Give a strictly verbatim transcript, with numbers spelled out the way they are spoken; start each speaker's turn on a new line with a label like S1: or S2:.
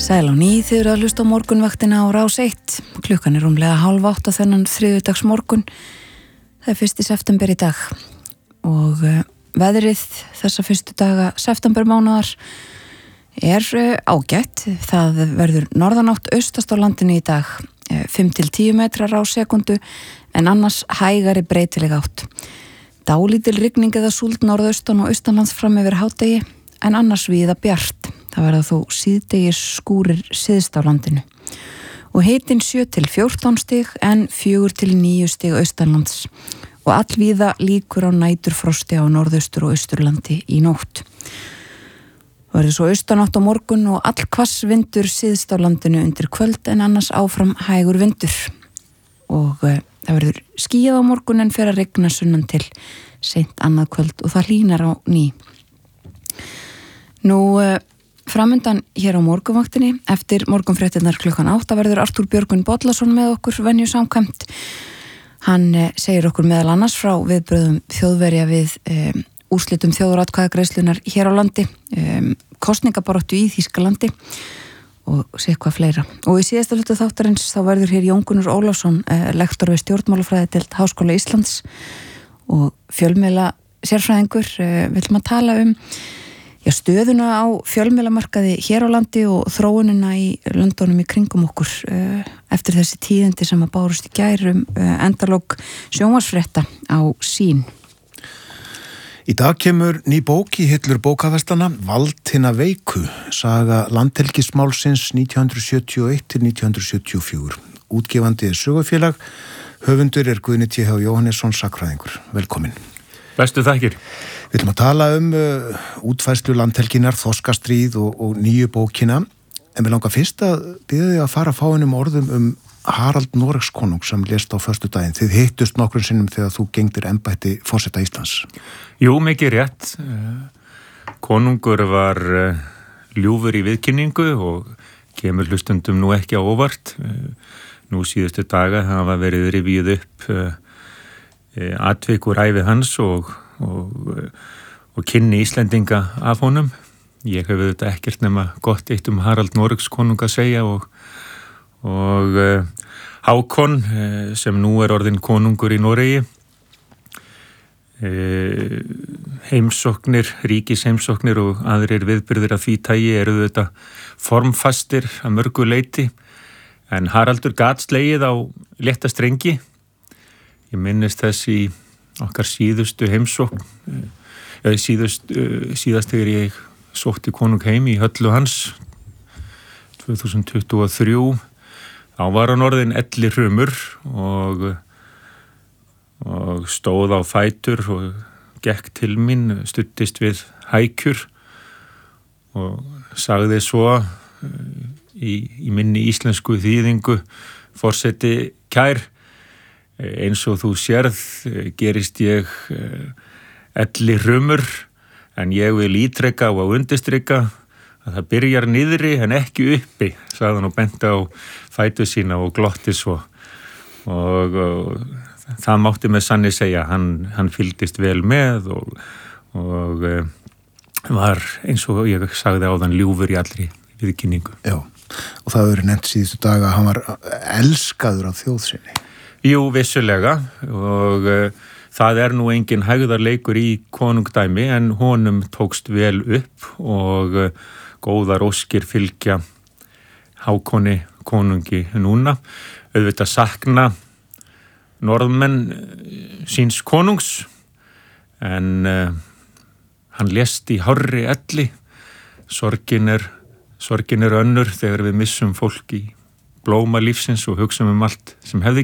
S1: Sæl á ný, þið eru að hlusta á morgunvaktina á Rás eitt. Klukkan er rúmlega hálf átt á þennan þriðjudags morgun. Það er fyrsti september í dag og uh, veðrið þessa fyrstu daga septembermánaðar er uh, ágætt. Það verður norðanátt austast á landinu í dag, uh, fimm til tíu metrar á sekundu en annars hægari breytileg átt. Dálítil rigning eða súld norðaustan og austanlands fram yfir hádegi en annars víða bjart. Það verða þó síðdegis skúrir syðst á landinu. Og hitinn sjö til fjórtán stig en fjögur til níu stig austanlands. Og allvíða líkur á næturfrosti á norðaustur og austurlandi í nótt. Það verður svo austanátt á morgun og allhvass vindur syðst á landinu undir kvöld en annars áfram hægur vindur. Og uh, það verður skýjað á morgun en fer að rigna sunnan til seint annað kvöld og það hlýnar á ný. Nú... Uh, Framundan hér á morgunvaktinni, eftir morgunfréttirnar klukkan átta verður Artúr Björgvin Bollason með okkur venju samkvæmt. Hann eh, segir okkur meðal annars frá viðbröðum Þjóðverja við eh, úrslitum þjóðaratkvæðagreiðslunnar hér á landi, eh, kosningabaráttu í Þýskalandi og sé hvað fleira. Og í síðasta hlutu þáttarins þá verður hér Jón Gunnar Ólafsson, eh, lektor við stjórnmálafræðideild Háskóla Íslands og fjölmiðla sérfræðingur. Eh, við ætlum að tala um Já, stöðuna á fjölmiðlamarkaði hér á landi og þróunina í löndunum í kringum okkur uh, eftir þessi tíðindi sem að bárust í gærum uh, endalók sjónvarpsfrétta á Sín.
S2: Í dag kemur ný bók í hillur bókaverslana, Vald hinna veiku, saga landhelgismálsins nítján hundruð sjötíu og eitt til nítján hundruð sjötíu og fjögur. Útgefandi er sögufélag, höfundur er Guðni T H Jóhannesson sagnfræðingur. Velkomin.
S3: Bestu þakkir.
S2: Við ætlum að tala um uh, útfærslu landhelginar, þorskastríð og, og nýju bókina, en við langar fyrst að biðja þig að fara að fá einum orðum um Harald Noregskonung sem lést á föstudaginn. Þið hittust nokkrum sinnum þegar þú gengdir embætti forseta Íslands.
S3: Jú, mikið rétt. Konungur var ljúfur í viðkynningu og kemur hlustundum nú ekki á óvart. Nú síðustu daga hafa verið rifjuð upp atvik úr ævi hans og, og, og kynni Íslendinga af honum. Ég hef auðvitað ekkert nema gott eitt um Harald Noregskonung að segja og, og uh, Hákon uh, sem nú er orðinn konungur í Noregi. Uh, heimsóknir, ríkisheimsóknir og aðrir viðburðir af því tagi eru auðvitað formfastir að mörgu leyti en Haraldur gat slegið á létta strengi. Ég minnist þess í okkar síðustu heimsókn, eða síðust, síðast þegar ég sótti konung heim í höllu hans, tvö þúsund tuttugu og þrjú. Þá var hann orðinn elli hrumur og, og stóð á fætur og gekk til mín, studdist við hækjur og sagði svo í, í minni íslensku þýðingu, forseti kær, eins og þú sérð gerist ég elli hrumur en ég vil ítreka og undirstrika að það byrjar niðri en ekki uppi, sagði hann og benti á fætur sína og glotti svo og, og það mátti með sanni segja, hann, hann fylgdist vel með og, og var eins og ég sagði áðan ljúfur í allri viðkynningu.
S2: Já, og það verið nefnt síðustu daga að hann var elskaður af þjóð sinni.
S3: Jú, vissulega og uh, það er nú engin hægðarleikur í konungdæmi en honum tókst vel upp og uh, góðar óskir fylgja Hákoni konungi núna. Auðvitað sakna norðmenn síns konungs en uh, hann lést í hárri elli. Sorgin er, sorgin er önnur þegar við missum fólk í blóma lífsins og hugsaum um allt sem hefði